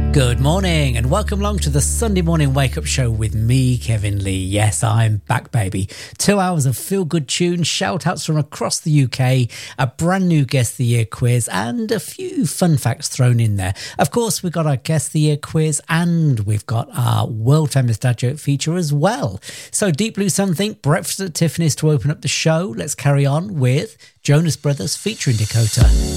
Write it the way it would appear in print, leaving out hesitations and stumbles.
Good morning and welcome along to the Sunday morning wake-up show with me, Kevin Lee. Yes, I'm back, baby. 2 hours of feel-good tunes, shout-outs from across the UK, a brand new Guess the Year quiz and a few fun facts thrown in there. Of course, we've got our Guess the Year quiz and we've got our world-famous dad joke feature as well. So Deep Blue Something, Breakfast at Tiffany's to open up the show. Let's carry on with Jonas Brothers featuring Dakota.